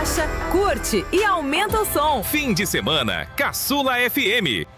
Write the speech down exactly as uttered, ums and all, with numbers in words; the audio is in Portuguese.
Relaxa, curte e aumenta o som. Fim de semana, Caçula F M.